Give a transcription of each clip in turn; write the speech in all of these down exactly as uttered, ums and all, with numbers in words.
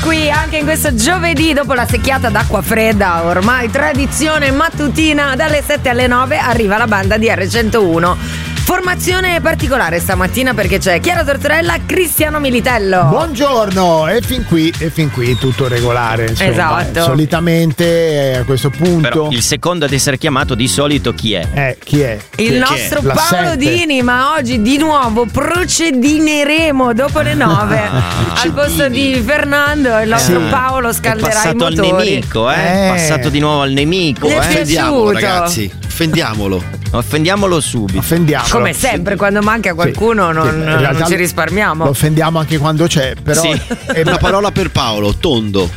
qui anche in questo giovedì, dopo la secchiata d'acqua fredda, ormai tradizione mattutina, dalle sette alle nove arriva la banda di erre centouno. Formazione particolare stamattina perché c'è Chiara Tortorella, Cristiano Militello. Buongiorno, e fin qui, e fin qui tutto regolare. Insomma. Esatto. Solitamente a questo punto. Però il secondo ad essere chiamato di solito chi è? Eh, chi è? Il chi nostro è? Paolo Dini, ma oggi di nuovo procedineremo dopo le nove. Al posto di Fernando, il nostro Sì. Paolo scalderà È passato i motori. al nemico, eh? Eh. Passato di nuovo al nemico, Gli è eh? Offendiamolo, piaciuto. ragazzi. Offendiamolo. Offendiamolo subito. Offendiamolo. Come sempre, quando manca qualcuno Sì. non, Sì, in non realtà ci risparmiamo. Lo offendiamo anche quando c'è, però Sì. è Una parola per Paolo, tondo.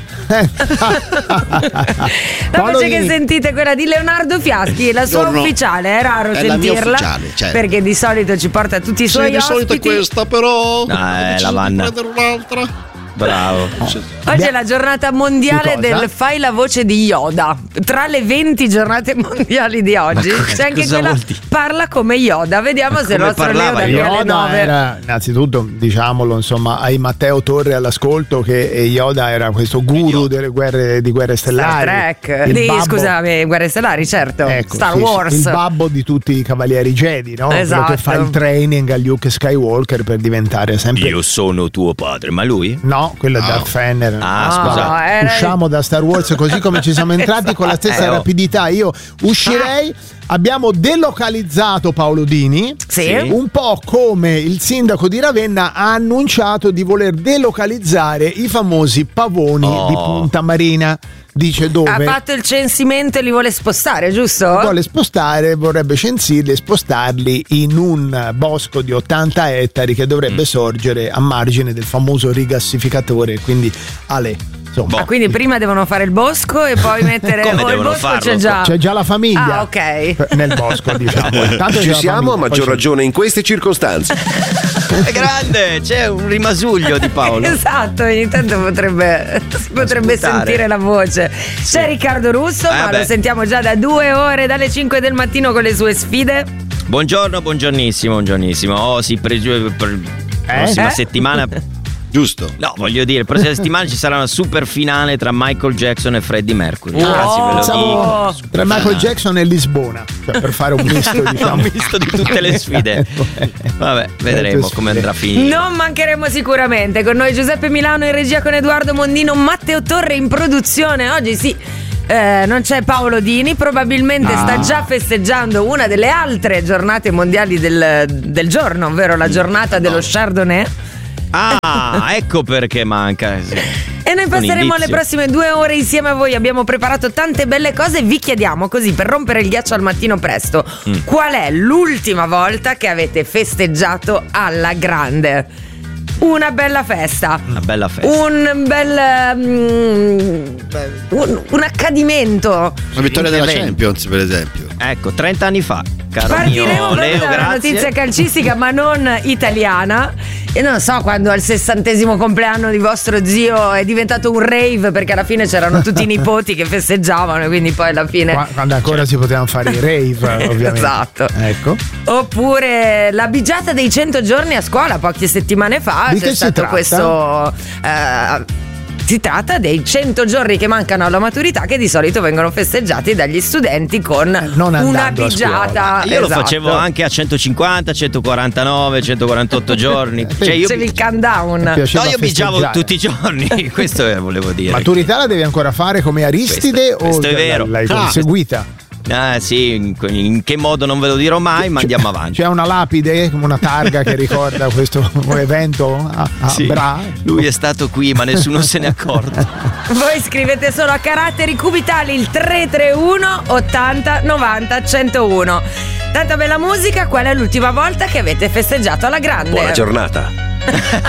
La Paolo voce che Dini. sentite è quella di Leonardo Fiaschi, la sua No, no. ufficiale, è raro È la mia sentirla ufficiale, certo. perché di solito ci porta tutti i Sì, suoi di solito è ospiti. questa, però. Ah, eh, deciso la di Vanna. prendere un'altra. Bravo. Oggi è la giornata mondiale Di cosa? del fai la voce di Yoda. Tra le venti giornate mondiali di oggi c'è anche cosa quella vuol dire? parla come Yoda. Vediamo se il come nostro Leo parlava da qui alle Yoda nove. era, innanzitutto, diciamolo, insomma, ai Matteo Torre all'ascolto, che Yoda era questo guru delle guerre di guerre Star stellari. Trek, Il di, babbo- scusami, Guerre Stellari, certo. Ecco, Star sì, sì, Wars. il babbo di tutti i cavalieri Jedi, no? Esatto. Quello che fa il training a Luke Skywalker per diventare sempre. Io sono tuo padre, ma lui? No, quello è No. Darth Vader. Ah, No, scusa. era- Usciamo da Star Wars così come ci siamo entrati, con la stessa Eh, oh. rapidità. Io uscirei. Abbiamo delocalizzato Paolo Dini. Sì. Sì. Un po' come il sindaco di Ravenna ha annunciato di voler delocalizzare i famosi pavoni Oh. di Punta Marina. Dice Ha dove? fatto il censimento e li vuole spostare, giusto? Vuole spostare, vorrebbe censirli e spostarli in un bosco di ottanta ettari che dovrebbe sorgere a margine del famoso rigassificatore, quindi Ale. Insomma, Ah, quindi prima devono fare il bosco e poi mettere. Come o il devono bosco farlo? c'è già. c'è già la famiglia. Ah, ok. Nel bosco, diciamo. Intanto c'è Ci la siamo, famiglia, a maggior poi c'è- ragione in queste circostanze. È grande, c'è un rimasuglio di Paolo. Esatto, ogni tanto potrebbe, si potrebbe sputare. sentire la voce. C'è Riccardo Russo, Eh, ma beh. lo sentiamo già da due ore, dalle cinque del mattino con le sue sfide. Buongiorno, buongiornissimo, buongiornissimo. Oh, si pregiu- per prossima Eh? settimana. Giusto. No, voglio dire, prossima settimana ci sarà una super finale tra Michael Jackson e Freddie Mercury. Oh. Ragazzi, ve lo Pensavo dico. tra Michael Jackson e Lisbona, cioè per fare un misto, diciamo. Un misto di tutte le sfide. Vabbè, vedremo come andrà a finire. Non mancheremo sicuramente. Con noi Giuseppe Milano in regia, con Edoardo Mondino, Matteo Torre in produzione. Oggi sì. eh, non c'è Paolo Dini, probabilmente sta già festeggiando una delle altre giornate mondiali del, del giorno, ovvero la giornata dello Chardonnay. Ah, ecco perché manca. Sì. E noi Un passeremo alle indizio. prossime due ore insieme a voi. Abbiamo preparato tante belle cose e vi chiediamo, così per rompere il ghiaccio al mattino presto, Mm. qual è l'ultima volta che avete festeggiato alla grande? Una bella festa. Una bella festa. Un bel mm, un, un accadimento. La vittoria della Evento. Champions, per esempio. Ecco, trenta anni fa, caro Partiremo mio proprio Leo, dalla grazie. notizia calcistica, ma non italiana. E non so quando al sessantesimo compleanno di vostro zio è diventato un rave, perché alla fine c'erano tutti i nipoti che festeggiavano, e quindi poi alla fine. Qua- Quando ancora si potevano fare i rave, ovviamente. Esatto. Ecco. Oppure la bigiata dei cento giorni a scuola poche settimane fa. Di c'è che si stato tratta? questo. eh, si tratta dei cento giorni che mancano alla maturità, che di solito vengono festeggiati dagli studenti con non una andando a bigiata. Io lo Esatto. facevo anche a centocinquanta, centoquarantanove, centoquarantotto giorni. Cioè io, Facevi il countdown. Piaceva no, io bigiavo festeggiare. tutti i giorni. Questo è- volevo dire. Maturità la devi ancora fare come Aristide Questo- questo o è vero. l'hai Ah. conseguita? Ah, sì, in, in che modo non ve lo dirò mai, ma andiamo avanti. C'è una lapide, una targa che ricorda questo evento a, a Sì, Bra? lui è stato qui, ma nessuno se ne è accorto. Voi scrivete solo a caratteri cubitali il tre tre uno ottanta novanta centouno. Tanta bella musica. Qual è l'ultima volta che avete festeggiato alla grande? Buona giornata.